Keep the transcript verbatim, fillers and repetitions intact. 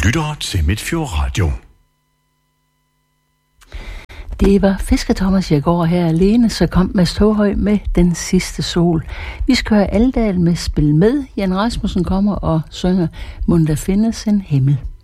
lytter til Midtfjord Radio. Det var Fisker Thomas, jeg går her alene, så kom Mads Toghøj med Den Sidste Sol. Vi skal høre Aldal med Spil Med. Jan Rasmussen kommer og synger Mon der findes en himmel.